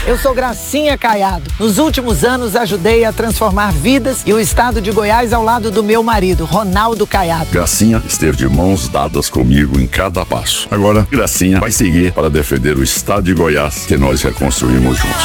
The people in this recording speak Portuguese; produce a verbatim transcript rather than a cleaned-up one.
Eu sou Gracinha Caiado. Nos últimos anos ajudei a transformar vidas e o estado de Goiás ao lado do meu marido, Ronaldo Caiado. Gracinha esteve de mãos dadas comigo em cada passo. Agora, Gracinha vai seguir para defender o estado de Goiás que nós reconstruímos juntos.